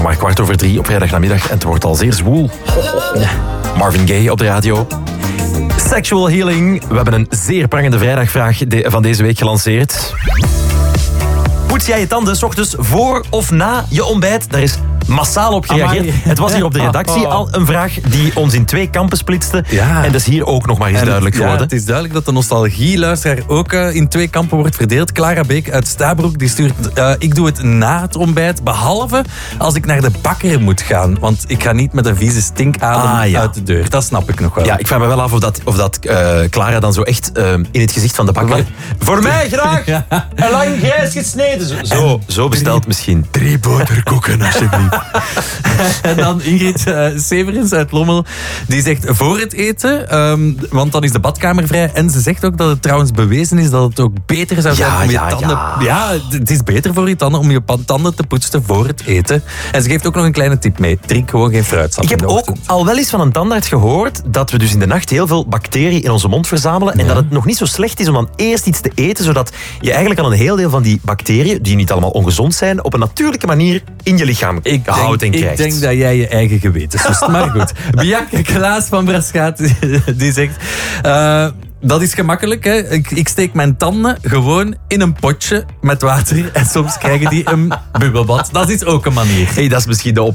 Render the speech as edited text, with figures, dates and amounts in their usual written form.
maar 2:15 op vrijdagmiddag en het wordt al zeer zwoel. Marvin Gaye op de radio. Sexual healing. We hebben een zeer prangende vrijdagvraag van deze week gelanceerd. Poets jij je tanden 's ochtends voor of na je ontbijt? Daar is massaal op gereageerd. Amai. Het was hier op de redactie al een vraag die ons in 2 kampen splitste. Ja. En dat is hier ook nog maar eens duidelijk geworden. Het is duidelijk dat de nostalgie-luisteraar ook in 2 kampen wordt verdeeld. Clara Beek uit Stabroek die stuurt... ik doe het na het ontbijt, behalve als ik naar de bakker moet gaan. Want ik ga niet met een vieze stinkadem uit de deur. Dat snap ik nog wel. Ja, ik vraag me wel af of dat Clara dan zo echt in het gezicht van de bakker... Voor mij graag! Een lang grijs gesneden. Zo besteld misschien. 3 boterkoeken, alsjeblieft. En dan Ingrid Severins uit Lommel. Die zegt voor het eten, want dan is de badkamer vrij. En ze zegt ook dat het trouwens bewezen is dat het ook beter zou zijn om je tanden... Ja, het is beter voor je tanden om je tanden te poetsen voor het eten. En ze geeft ook nog een kleine tip mee. Drink gewoon geen fruitsap. Ik heb ook al wel eens van een tandarts gehoord dat we dus in de nacht heel veel bacteriën in onze mond verzamelen. En dat het nog niet zo slecht is om dan eerst iets te eten, zodat je eigenlijk al een heel deel van die bacteriën, die niet allemaal ongezond zijn, op een natuurlijke manier in je lichaam houdt en krijgt. Ik denk dat jij je eigen geweten zoekt. Maar goed. Bianca Klaas van Braschaat die zegt... dat is gemakkelijk. Hè? Ik steek mijn tanden gewoon in een potje met water en soms krijgen die een bubbelbad. Dat is ook een manier. Hey, dat is misschien de